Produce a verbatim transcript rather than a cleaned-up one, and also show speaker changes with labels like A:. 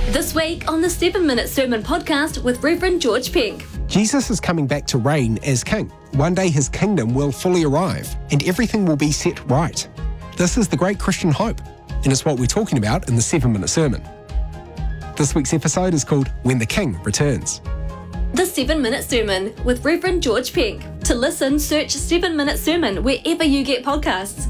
A: This week on the seven minute Sermon Podcast with Reverend George Pink.
B: Jesus is coming back to reign as king. One day his kingdom will fully arrive and everything will be set right. This is the great Christian hope, and it's what we're talking about in the seven minute Sermon. This week's episode is called When the King Returns.
A: The seven minute Sermon with Reverend George Pink. To listen, search seven minute Sermon wherever you get podcasts.